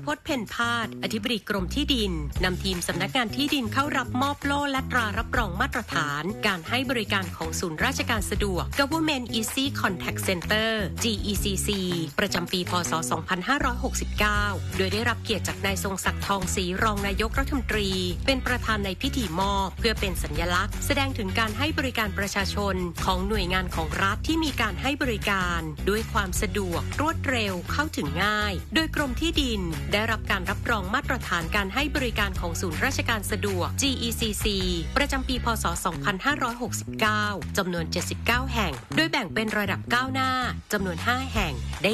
พจน์เพ็ญพาสอธิบดีกรมที่ดินนำทีมสำนักงานที่ดินเข้ารับมอบโล่และตรารับรองมาตรฐานการให้บริการของศูนย์ราชการสะดวก Government Easy Contact Center GECC ประจำปีพ.ศ. 2569 โดยได้รับเกียรติจากนายทรงศักดิ์ทองศรีรองนายกรัฐมนตรีเป็นประธานในพิธีมอบเพื่อเป็นสัญลักษณ์แสดงถึงการให้บริการประชาชนของหน่วยงานของรัฐที่มีการให้บริการด้วยความสะดวกรวดเร็วเข้าถึงง่ายโดยกรมที่ดินได้รับการรับรองมาตรฐานการให้บริการของศูนย์ราชการสะดวก GECC ประจำปีพ.ศ. 2569 จำนวน 79 แห่งโดยแบ่งเป็นระดับก้าวหน้าจำนวน 5 แห่งได้